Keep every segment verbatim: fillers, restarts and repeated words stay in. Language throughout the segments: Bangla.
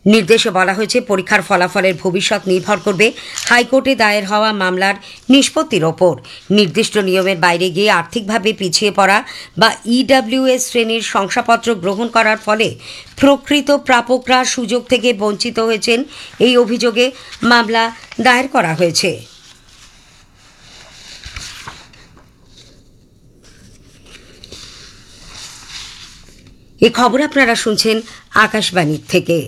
নির্দেশে বলা হয়েছে, পরীক্ষার ফলাফলের ভবিষ্যৎ নির্ভর করবে হাইকোর্টে দায়ের হওয়া মামলার নিষ্পত্তির ওপর। নির্দিষ্ট নিয়মের বাইরে গিয়ে আর্থিকভাবে পিছিয়ে পড়া বা ইডব্লিউএস শ্রেণীর শংসাপত্র গ্রহণ করার ফলে প্রকৃত প্রাপকরা সুযোগ থেকে বঞ্চিত হয়েছেন, এই অভিযোগে মামলা দায়ের করা হয়েছে। এই খবর আপনারা শুনছেন আকাশবাণীর থেকে।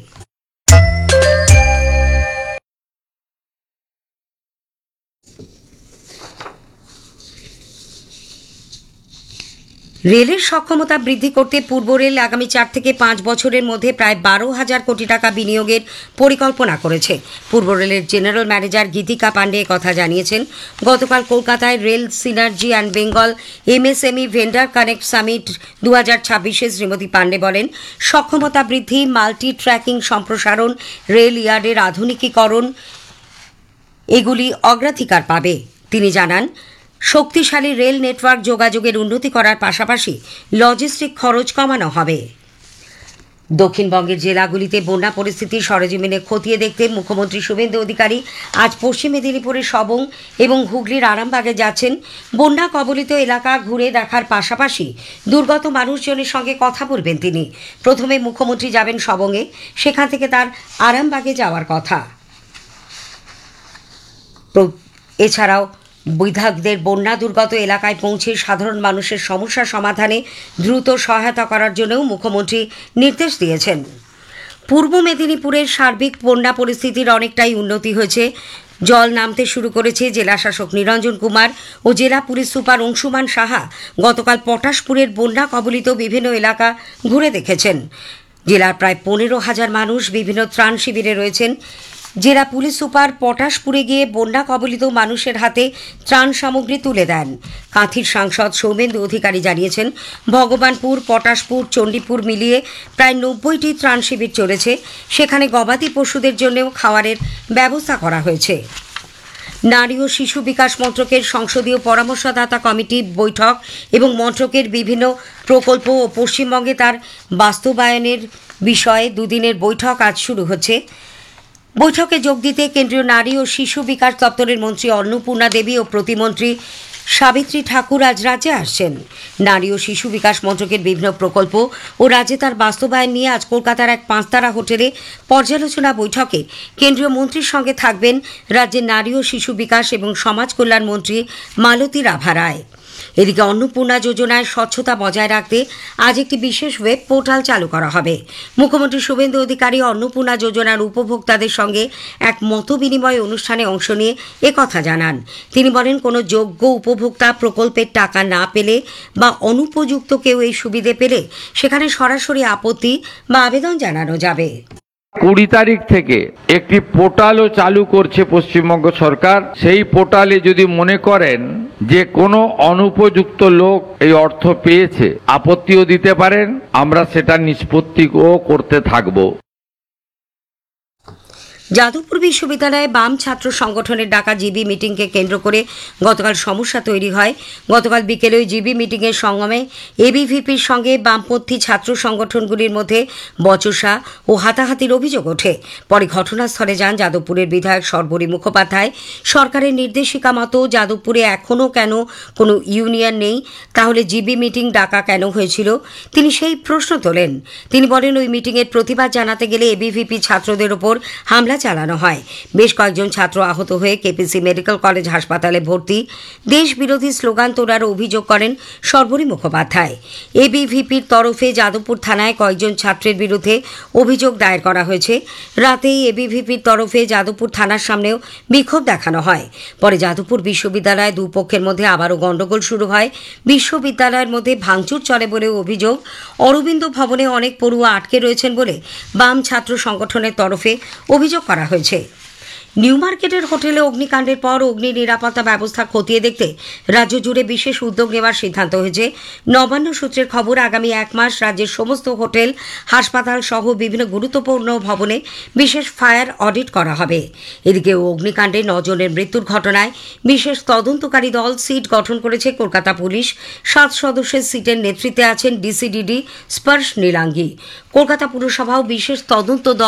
রেলের সক্ষমতা বৃদ্ধি করতে পূর্ব রেল আগামী চার থেকে পাঁচ বছরের মধ্যে প্রায় বারো হাজার কোটি টাকা বিনিয়োগের পরিকল্পনা করেছে। পূর্ব রেলের জেনারেল ম্যানেজার গীতিকা পাণ্ডে কথা জানিয়েছেন। গতকাল কলকাতায় rail synergy and Bengal MSME vendor connect summit দু হাজার ছাব্বিশে শ্রীমতী পাণ্ডে বলেন, সক্ষমতা বৃদ্ধি, মাল্টি ট্র্যাকিং সম্প্রসারণ, রেল ইয়ার্ডের আধুনিকীকরণ এগুলি অগ্রাধিকার পাবে। তিনি জানান, শক্তিশালী রেল নেটওয়ার্ক যোগাযোগের উন্নতি করার পাশাপাশি লজিস্টিক খরচ কমানো হবে। দক্ষিণবঙ্গের জেলাগুলিতে বন্যা পরিস্থিতি সরেজমিনে খতিয়ে দেখতে মুখ্যমন্ত্রী শুভেন্দু অধিকারী আজ পশ্চিম মেদিনীপুরের সবং এবং হুগলির আরামবাগে যাচ্ছেন। বন্যা কবলিত এলাকা ঘুরে দেখার পাশাপাশি দুর্গত মানুষজনের সঙ্গে কথা বলবেন তিনি। প্রথমে মুখ্যমন্ত্রী যাবেন সবংয়ে, সেখান থেকে তার আরামবাগে যাওয়ার কথা। এছাড়াও বিধায়কদের বন্যা দুর্গত এলাকায় পৌঁছে সাধারণ মানুষের সমস্যা সমাধানে দ্রুত সহায়তা করার জন্যও মুখ্যমন্ত্রী নির্দেশ দিয়েছেন। পূর্ব মেদিনীপুরের সার্বিক বন্যা পরিস্থিতির অনেকটাই উন্নতি হয়েছে। জল নামতে শুরু করেছে। জেলা শাসক নিরঞ্জন কুমার ও জেলা পুলিশ সুপার অংশুমান সাহা গতকাল পটাশপুরের বন্যা কবলিত বিভিন্ন এলাকা ঘুরে দেখেছেন। জেলার প্রায় পনেরো হাজার মানুষ বিভিন্ন ত্রাণ শিবিরে রয়েছেন। জেলা পুলিশ সুপার পটাশপুরে গিয়ে বন্যা কবলিত মানুষের হাতে ত্রাণ সামগ্রী তুলে দেন। কাঁথির সাংসদ সৌমেন্দু অধিকারী জানিয়েছেন, ভগবানপুর, পটাশপুর, চণ্ডীপুর মিলিয়ে প্রায় নব্বইটি ত্রাণ শিবির চলেছে। সেখানে গবাদি পশুদের জন্যও খাওয়ারের ব্যবস্থা করা হয়েছে। নারী ও শিশু বিকাশ মন্ত্রকের সংসদীয় পরামর্শদাতা কমিটি বৈঠক এবং মন্ত্রকের বিভিন্ন প্রকল্প ও পশ্চিমবঙ্গে তার বাস্তবায়নের বিষয়ে দুদিনের বৈঠক আজ শুরু হচ্ছে। বৈঠকে যোগ দিতে কেন্দ্রীয় নারী ও শিশু বিকাশ দপ্তরের মন্ত্রী অন্নপূর্ণা দেবী ও প্রতিমন্ত্রী সাবিত্রী ঠাকুর আজ রাজ্যে আসছেন। নারী ও শিশু বিকাশ মন্ত্রকের বিভিন্ন প্রকল্প ও রাজ্যে তার বাস্তবায়ন নিয়ে আজ কলকাতার এক পাঁচতারা হোটেলে পর্যালোচনা বৈঠকে কেন্দ্রীয় মন্ত্রীর সঙ্গে থাকবেন রাজ্যের নারী ও শিশু বিকাশ এবং সমাজ কল্যাণ মন্ত্রী মালতী রাভা রায়। এদিকে অন্নপূর্ণা যোজনায় স্বচ্ছতা বজায় রাখতে আজ একটি বিশেষ ওয়েব পোর্টাল চালু করা হবে। মুখ্যমন্ত্রী শুভেন্দু অধিকারী অন্নপূর্ণা যোজনার উপভোক্তাদের সঙ্গে এক মতবিনিময় অনুষ্ঠানে অংশ নিয়ে একথা জানান। তিনি বলেন, কোনো যোগ্য উপভোক্তা প্রকল্পের টাকা না পেলে বা অনুপযুক্ত কেউ এই সুবিধে পেলে সেখানে সরাসরি আপত্তি বা আবেদন জানানো যাবে। কুড়ি তারিখ থেকে একটি পোর্টালও চালু করছে পশ্চিমবঙ্গ সরকার। সেই পোর্টালে যদি মনে করেন যে কোনো অনুপযুক্ত লোক এই অর্থ পেয়েছে, আপত্তিও দিতে পারেন। আমরা সেটা নিষ্পত্তিও করতে থাকব। যাদবপুর বিশ্ববিদ্যালয়ে বাম ছাত্র সংগঠনের ডাকা জিবি মিটিংকে কেন্দ্র করে গতকাল সমস্যা তৈরি হয়। গতকাল বিকেলে ওই জিবি মিটিংয়ের সঙ্গমে এবিভিপির সঙ্গে বামপন্থী ছাত্র সংগঠনগুলির মধ্যে বচসা ও হাতাহাতির অভিযোগ ওঠে। পরে ঘটনাস্থলে যান যাদবপুরের বিধায়ক সর্বরী মুখোপাধ্যায়। সরকারের নির্দেশিকা মতো যাদবপুরে এখনও কেন কোনো ইউনিয়ন নেই, তাহলে জিবি মিটিং ডাকা কেন হয়েছিল, তিনি সেই প্রশ্ন তোলেন। তিনি বলেন, ওই মিটিংয়ের প্রতিবাদ জানাতে গেলে এবিভিপি ছাত্রদের ওপর হামলা চালানো হয়। বেশ কয়েকজন ছাত্র আহত হয়ে কেপিসি মেডিকেল কলেজ হাসপাতালে ভর্তি। দেশ বিরোধী স্লোগান তোলার অভিযোগ করেন সর্বরী মুখোপাধ্যায়। এবিভিপির তরফে যাদবপুর থানায় কয়েকজন ছাত্রের বিরুদ্ধে অভিযোগ দায়ের করা হয়েছে। রাতেই এবিভিপির তরফে যাদবপুর থানার সামনেও বিক্ষোভ দেখানো হয়। পরে যাদবপুর বিশ্ববিদ্যালয়ে দুপক্ষের মধ্যে আবারও গণ্ডগোল শুরু হয়। বিশ্ববিদ্যালয়ের মধ্যে ভাঙচুর চলে বলেও অভিযোগ। অরবিন্দ ভবনে অনেক পড়ুয়া আটকে রয়েছেন বলে বাম ছাত্র সংগঠনের তরফে অভিযোগ করা হয়েছে। নিউ মার্কেটের হোটেলে অগ্নিকাণ্ডের পর অগ্নি নিরাপত্তা ব্যবস্থা খতিয়ে দেখতে রাজ্য জুড়ে বিশেষ উদ্যোগ নেওয়ার সিদ্ধান্ত হয়েছে। নবান্ন সূত্রের খবর, আগামী এক মাস রাজ্যের সমস্ত হোটেল, হাসপাতাল সহ বিভিন্ন গুরুত্বপূর্ণ ভবনে বিশেষ ফায়ার অডিট করা হবে। এদিকে অগ্নিকাণ্ডে নজনের মৃত্যুর ঘটনায় বিশেষ তদন্তকারী দল সিট গঠন করেছে কলকাতা পুলিশ। সাত সদস্যের সিটের নেতৃত্বে আছেন ডিসিডিডি স্পর্শ নীলাঙ্গী। কলকাতা পুরসভাও বিশেষ তদন্ত দল